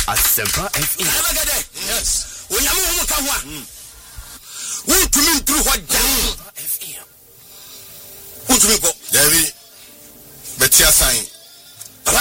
Asempa FM. Yes. When you move to one. Who to me through what down FM. Who to me go? Devi Betia sign.